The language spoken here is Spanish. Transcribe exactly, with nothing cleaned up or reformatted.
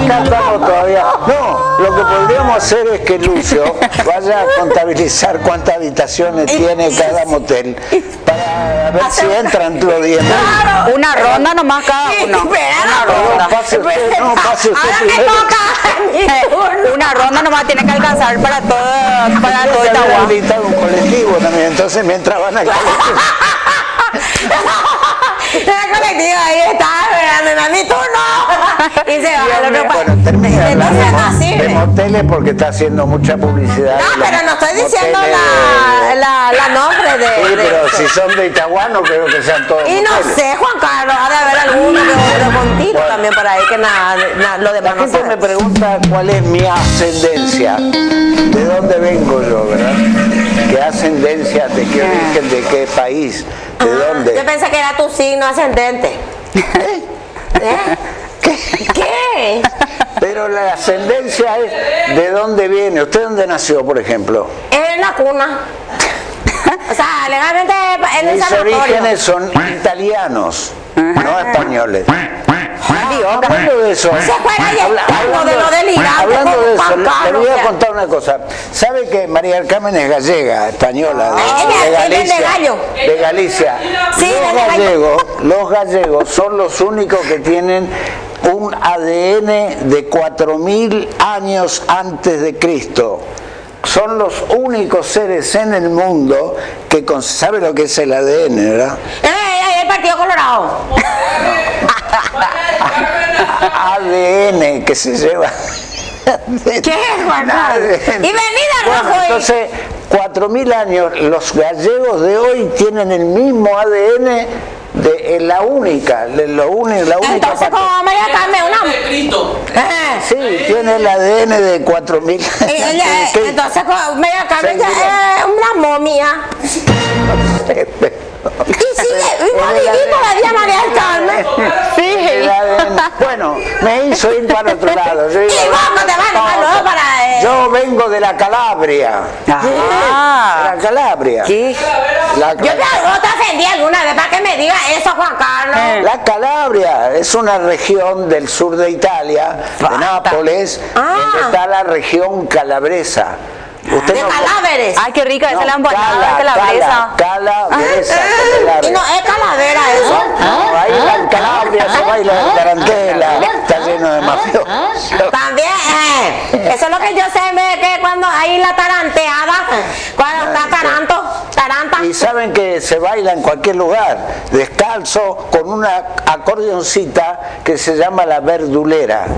acá estamos todavía. No, lo que podríamos hacer es que Lucio vaya a contabilizar cuántas habitaciones tiene cada motel para ver si entran los diez. Claro. Una ronda nomás cada uno. Una ronda. No pase usted, no pase usted primero. Una ronda nomás tiene que alcanzar para todo, para todo Itagua. Itagua. Habilitar un colectivo también, entonces mientras van al colectivo. El colectivo ahí está esperando, a mi turno. Y se va al otro país. Bueno, termina Entonces no hablando sirve. de moteles porque está haciendo mucha publicidad. No, pero no estoy diciendo Moteles la, de- la, la nombre de... Sí, de- pero si son de Itagua no creo que sean todos Y no moteles. sé, Juan Carlos, ha de haber alguno que otro contigo Bueno. también por ahí que nada, nada, lo La demás no gente sé. me pregunta cuál es mi ascendencia, de dónde vengo yo, ¿verdad? ¿Qué ascendencia, de qué origen, de qué país, de Yo dónde? pensé que era tu signo ascendente. ¿Eh? ¿Qué? Pero la ascendencia es de dónde viene. ¿Usted dónde nació, por ejemplo? En la cuna. O sea, legalmente en el Mis sanatorio. orígenes son italianos, no españoles. Ah, hablando de eso, Se fuera y habla- externo de lo delirante, hablando como de eso, Juan le- le Carlos, voy a ya. contar una cosa. ¿Sabe que María del Carmen es gallega, española, de, Ah, de ella es de Galicia? Gallo. De Galicia. Sí, los de Gallo. gallegos, los gallegos son los únicos que tienen un A D N de cuatro mil años antes de Cristo. Son los únicos seres en el mundo que con- sabe lo que es el A D N, ¿verdad? Eh, eh, el Partido Colorado. A D N que se lleva. ¿Qué es, Juan A D Carlos? N. Y venida Bueno, rojo y... entonces, cuatro mil años, los gallegos de hoy tienen el mismo A D N de la única, de lo único, la única Entonces, parte- como María Carmen, una... de Cristo. Eh, Sí, tiene el A D N de cuatro mil años. eh, eh, antes de entonces, como María Carmen ya Cristo. es una momia. Y sigue, y va a vivir todavía María del Carmen. El A D N. Bueno, me hizo ir para otro lado. Yo, Y iba- vos te vas a luego para... eh, Yo vengo de la Calabria. Ah. De la Calabria. ¿Qué? La, Yo te, vos te ofendí alguna vez para que me diga eso, Juan Carlos. Eh. la Calabria es una región del sur de Italia, de Basta. Nápoles, Ah. donde está la región calabresa. Usted De no- cadáveres. Ay, qué rica, esa no, es la empanada cala, de calabresa. cala- Calabresa. Y no es calavera eso. No, ahí en Calabria se baila el tarantela, está lleno de mafiosos. También, eh, eso es lo que yo sé, me- que cuando hay la taranteada, cuando está taranto, taranta. Y saben que se baila en cualquier lugar, descalzo, con una acordeoncita que se llama la verdulera.